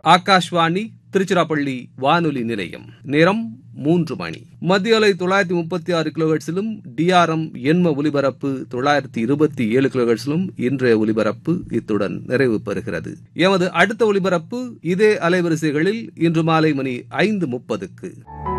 ஆகாஷ்வாணி திருச்சிராப்பள்ளி வானொலி நிலையம். நேரம் 3 மணி. மத்திய அலை 936 கிலோஹெர்ட்ஸிலும் DRM எண்ம ஒலிபரப்பு 927 கிலோஹெர்ட்ஸிலும் இன்றைய ஒலிபரப்பு இத்துடன் நிறைவு பெறுகிறது. எமது அடுத்த ஒலிபரப்பு இதே அலைவரிசைகளில் இன்று மாலை மணி 5:30க்கு.